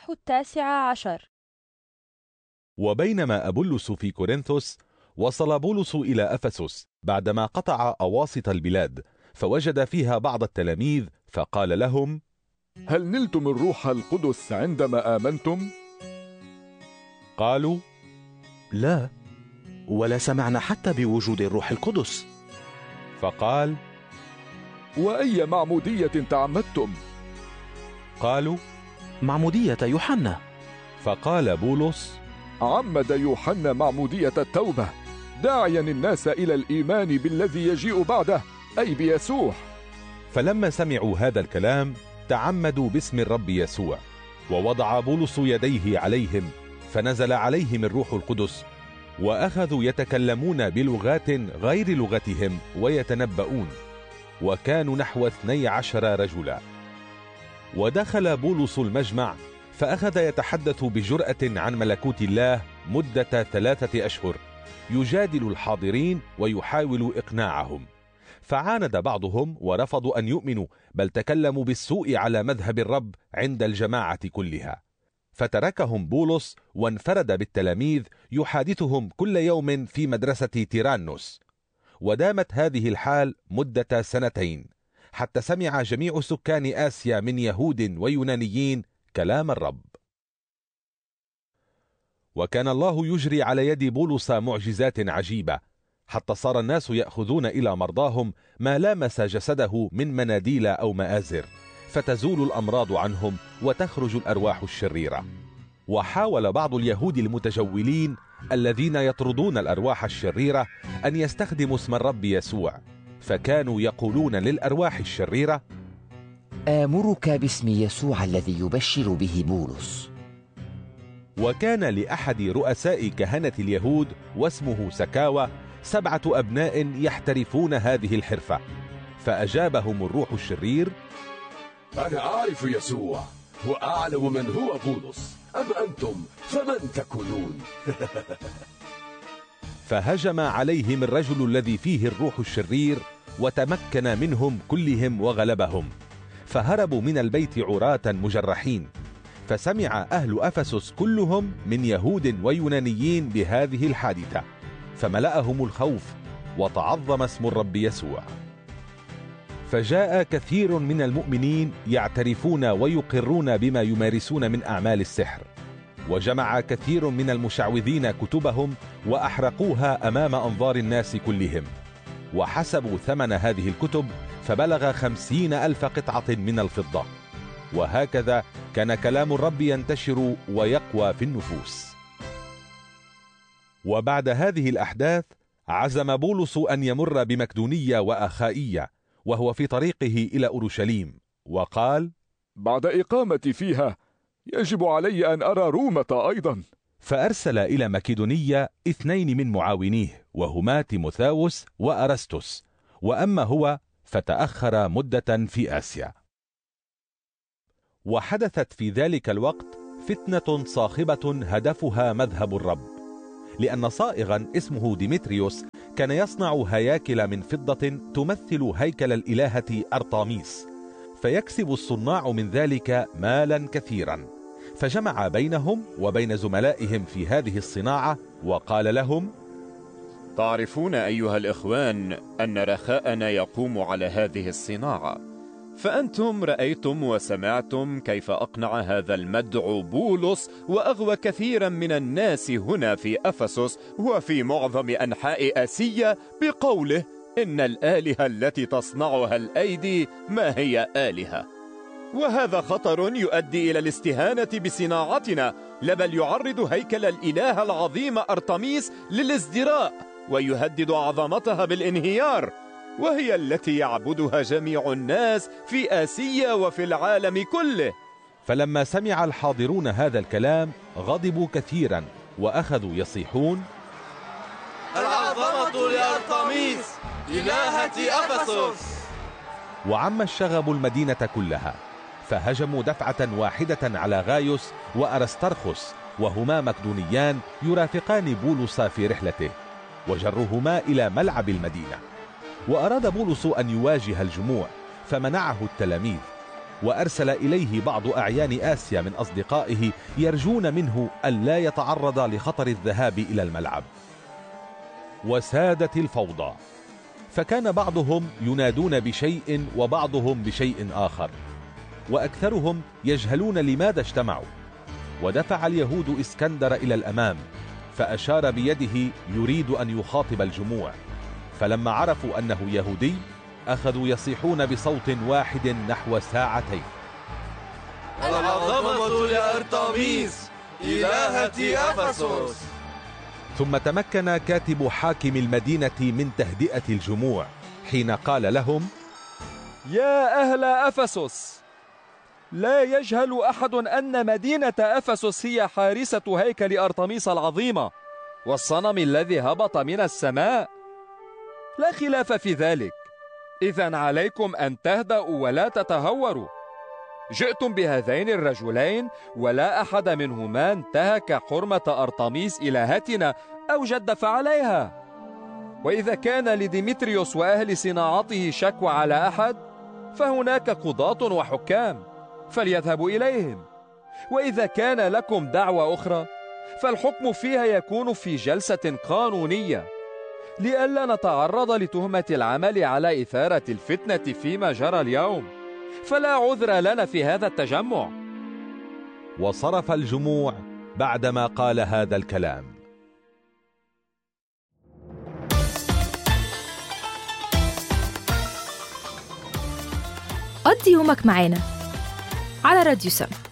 الإصحاح 19. وبينما أبولس في كورنثوس، وصل بولس إلى أفسس بعدما قطع أواسط البلاد، فوجد فيها بعض التلاميذ، فقال لهم: هل نلتم الروح القدس عندما آمنتم؟ قالوا: لا، ولا سمعنا حتى بوجود الروح القدس. فقال: وأي معمودية تعمدتم؟ قالوا: معمودية يوحنا. فقال بولس: عمد يوحنا معمودية التوبة، داعيا الناس إلى الإيمان بالذي يجيء بعده، أي بيسوع. فلما سمعوا هذا الكلام تعمدوا باسم الرب يسوع، ووضع بولس يديه عليهم، فنزل عليهم الروح القدس، وأخذوا يتكلمون بلغات غير لغتهم ويتنبؤون، وكانوا نحو 12 رجلا. ودخل بولس المجمع، فأخذ يتحدث بجرأة عن ملكوت الله مدة 3 أشهر، يجادل الحاضرين ويحاول إقناعهم. فعاند بعضهم ورفضوا أن يؤمنوا، بل تكلموا بالسوء على مذهب الرب عند الجماعة كلها. فتركهم بولس وانفرد بالتلاميذ يحادثهم كل يوم في مدرسة تيرانوس. ودامت هذه الحال مدة 2 حتى سمع جميع سكان آسيا من يهود ويونانيين كلام الرب. وكان الله يجري على يد بولس معجزات عجيبة، حتى صار الناس يأخذون إلى مرضاهم ما لامس جسده من مناديل أو مآزر، فتزول الأمراض عنهم وتخرج الأرواح الشريرة. وحاول بعض اليهود المتجولين الذين يطردون الأرواح الشريرة أن يستخدموا اسم الرب يسوع، فكانوا يقولون للأرواح الشريرة: آمرك باسم يسوع الذي يبشر به بولس. وكان لأحد رؤساء كهنة اليهود واسمه سكاوى 7 أبناء يحترفون هذه الحرفة، فأجابهم الروح الشرير: أنا أعرف يسوع وأعلم من هو بولس، أما أنتم فمن تكونون؟ فهجم عليهم الرجل الذي فيه الروح الشرير، وتمكن منهم كلهم وغلبهم، فهربوا من البيت عراة مجرحين. فسمع أهل أفسس كلهم من يهود ويونانيين بهذه الحادثة، فملأهم الخوف، وتعظم اسم الرب يسوع. فجاء كثير من المؤمنين يعترفون ويقرون بما يمارسون من أعمال السحر، وجمع كثير من المشعوذين كتبهم وأحرقوها أمام أنظار الناس كلهم، وحسبوا ثمن هذه الكتب فبلغ 50,000 قطعة من الفضة. وهكذا كان كلام الرب ينتشر ويقوى في النفوس. وبعد هذه الأحداث عزم بولس أن يمر بمقدونية وأخائية وهو في طريقه إلى أورشليم، وقال: بعد إقامتي فيها يجب علي أن أرى رومة أيضا. فأرسل إلى مكدونية 2 من معاونيه، وهما تيموثاوس وأرسطس، وأما هو فتأخر مدة في آسيا. وحدثت في ذلك الوقت فتنة صاخبة هدفها مذهب الرب، لأن صائغا اسمه ديمتريوس كان يصنع هياكل من فضة تمثل هيكل الإلهة أرطاميس، فيكسب الصناع من ذلك مالا كثيرا. فجمع بينهم وبين زملائهم في هذه الصناعة وقال لهم: تعرفون أيها الإخوان أن رخاءنا يقوم على هذه الصناعة، فأنتم رأيتم وسمعتم كيف أقنع هذا المدعو بولس وأغوى كثيرا من الناس هنا في أفسس وفي معظم أنحاء آسيا بقوله إن الآلهة التي تصنعها الأيدي ما هي آلهة. وهذا خطر يؤدي إلى الاستهانة بصناعتنا، بل يعرض هيكل الإله العظيم أرطميس للازدراء ويهدد عظمتها بالانهيار، وهي التي يعبدها جميع الناس في آسيا وفي العالم كله. فلما سمع الحاضرون هذا الكلام غضبوا كثيرا، وأخذوا يصيحون: العظمة لأرطميس إلهة أفسس. وعم الشغب المدينة كلها، فهجموا دفعة واحدة على غايوس وأرسترخس، وهما مقدونيان يرافقان بولس في رحلته، وجرهما إلى ملعب المدينة. وأراد بولس أن يواجه الجموع، فمنعه التلاميذ، وأرسل إليه بعض أعيان آسيا من أصدقائه يرجون منه ألا يتعرض لخطر الذهاب إلى الملعب. وسادت الفوضى، فكان بعضهم ينادون بشيء وبعضهم بشيء آخر، وأكثرهم يجهلون لماذا اجتمعوا. ودفع اليهود اسكندر إلى الأمام، فأشار بيده يريد أن يخاطب الجموع، فلما عرفوا أنه يهودي أخذوا يصيحون بصوت واحد نحو ساعتين: العظمة لأرطميس إلهة أفسس. ثم تمكن كاتب حاكم المدينة من تهدئة الجموع حين قال لهم: يا أهل أفسس، لا يجهل أحد أن مدينة أفسس هي حارسة هيكل أرطميس العظيمة والصنم الذي هبط من السماء. لا خلاف في ذلك. إذن عليكم أن تهدأوا ولا تتهوروا. جئتم بهذين الرجلين ولا أحد منهما انتهك حرمة أرطميس إلهتنا أو جدف عليها. وإذا كان لديمتريوس وأهل صناعته شكوى على أحد فهناك قضاة وحكام فليذهبوا إليهم. وإذا كان لكم دعوة أخرى فالحكم فيها يكون في جلسة قانونية، لئلا نتعرض لتهمة العمل على إثارة الفتنة فيما جرى اليوم، فلا عذر لنا في هذا التجمع. وصرف الجموع بعدما قال هذا الكلام. قضي يومك معانا على راديو سم.